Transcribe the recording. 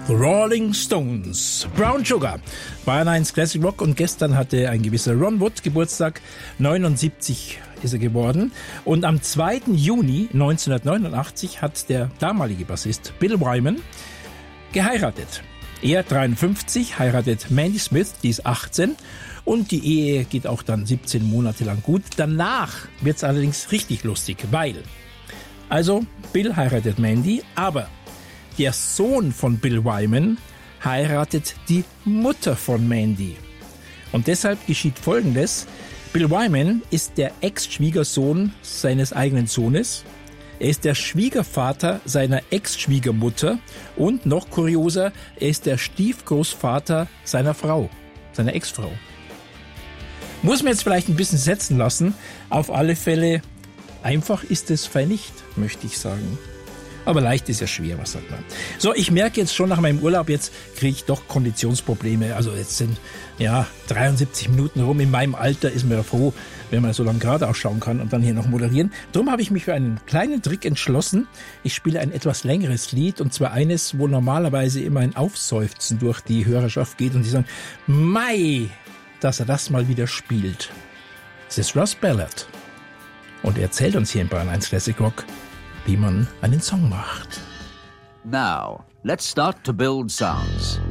Rolling Stones, Brown Sugar, Bayern 1 Classic Rock, und gestern hatte ein gewisser Ron Wood Geburtstag, 79 ist er geworden, und am 2. Juni 1989 hat der damalige Bassist Bill Wyman geheiratet. Er 53, heiratet Mandy Smith, die ist 18, und die Ehe geht auch dann 17 Monate lang gut. Danach wird's allerdings richtig lustig, weil, also Bill heiratet Mandy, aber der Sohn von Bill Wyman heiratet die Mutter von Mandy. Und deshalb geschieht Folgendes: Bill Wyman ist der Ex-Schwiegersohn seines eigenen Sohnes. Er ist der Schwiegervater seiner Ex-Schwiegermutter und, noch kurioser, er ist der Stiefgroßvater seiner Frau, seiner Ex-Frau. Muss man jetzt vielleicht ein bisschen setzen lassen. Auf alle Fälle, einfach ist es nicht, möchte ich sagen. Aber leicht ist ja schwer, was sagt man. So, ich merke jetzt schon nach meinem Urlaub, jetzt kriege ich doch Konditionsprobleme. Also jetzt sind 73 Minuten rum. In meinem Alter ist man ja froh, wenn man so lange gerade ausschauen kann und dann hier noch moderieren. Darum habe ich mich für einen kleinen Trick entschlossen. Ich spiele ein etwas längeres Lied, und zwar eines, wo normalerweise immer ein Aufseufzen durch die Hörerschaft geht und die sagen, Mei, dass er das mal wieder spielt. Es ist Russ Ballard. Und er erzählt uns hier in Bayern 1 Classic Rock, wie man einen Song macht. Now, let's start to build sounds.